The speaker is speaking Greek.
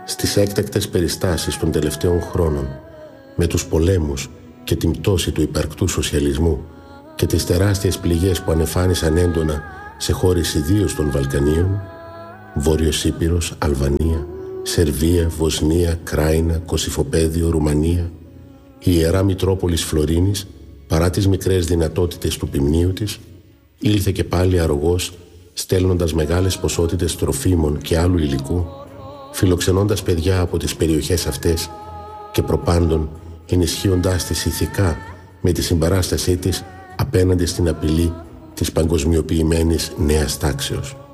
στις έκτακτες περιστάσεις των τελευταίων χρόνων, με τους πολέμους και την πτώση του υπαρκτού σοσιαλισμού και τις τεράστιες πληγές που ανεφάνισαν έντονα σε χώρες ιδίως των Βαλκανίων, Βόρειος Ήπειρος, Αλβανία, Σερβία, Βοσνία, Κράινα, Κωσυφοπαίδιο, Ρουμανία, η Ιερά Μητρόπολης Φλωρίνης, παρά τις μικρές δυνατότητες του ποιμνίου της, ήλθε και πάλι αρρωγός, στέλνοντας μεγάλες ποσότητες τροφίμων και άλλου υλικού, φιλοξενώντας παιδιά από τις περιοχές αυτές και προπάντων ενισχύοντάς τις ηθικά με τη συμπαράστασή της απέναντι στην απειλή της παγκοσμιοποιημένης νέας τάξεως.